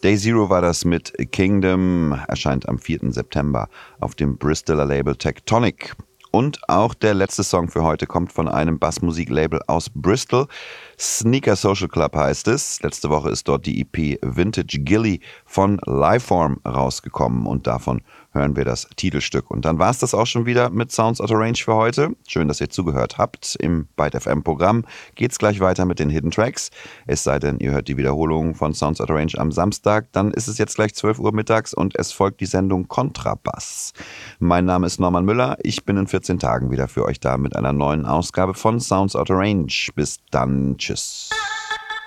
Day Zero war das mit Kingdom, erscheint am 4. September auf dem Bristoler Label Tectonic. Und auch der letzte Song für heute kommt von einem Bassmusiklabel aus Bristol. Sneaker Social Club heißt es. Letzte Woche ist dort die EP Vintage Gilly von Liveform rausgekommen und davon hören wir das Titelstück. Und dann war es das auch schon wieder mit Sounds Out of Range für heute. Schön, dass ihr zugehört habt. Im Byte FM Programm geht es gleich weiter mit den Hidden Tracks. Es sei denn, ihr hört die Wiederholung von Sounds Out of Range am Samstag. Dann ist es jetzt gleich 12 Uhr mittags und es folgt die Sendung Kontrabass. Mein Name ist Norman Müller. Ich bin in 14 Tagen wieder für euch da mit einer neuen Ausgabe von Sounds Out of Range. Bis dann. Tschüss.